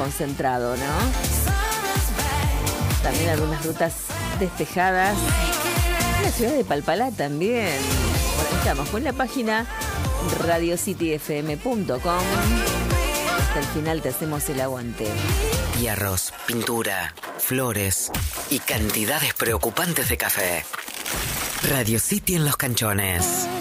concentrado, ¿no? También algunas rutas despejadas. La ciudad de Palpalá también. Bueno, estamos con la página radiocityfm.com. Hasta el final te hacemos el aguante. Y arroz, pintura, flores y cantidades preocupantes de café. Radio City en Los Canchones.